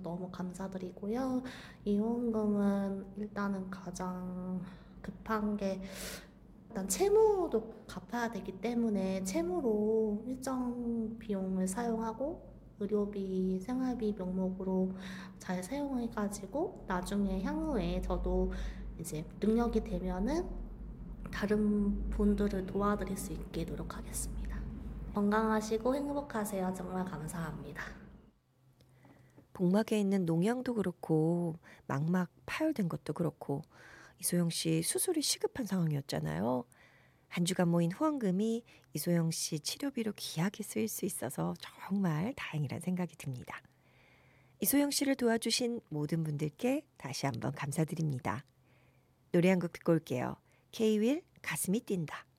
너무 감사드리고요. 이 후원금은 일단은 가장 급한 게 일단 채무도 갚아야 되기 때문에 채무로 일정 비용을 사용하고 의료비, 생활비 명목으로 잘 사용해가지고 나중에 향후에 저도 이제 능력이 되면은 다른 분들을 도와드릴 수 있게 노력하겠습니다. 건강하시고 행복하세요. 정말 감사합니다. 복막에 있는 농양도 그렇고 망막 파열된 것도 그렇고 이소영 씨 수술이 시급한 상황이었잖아요. 한 주간 모인 후원금이 이소영 씨 치료비로 귀하게 쓰일 수 있어서 정말 다행이란 생각이 듭니다. 이소영 씨를 도와주신 모든 분들께 다시 한번 감사드립니다. 노래 한 곡 듣고 올게요. K-윌 가슴이 뛴다.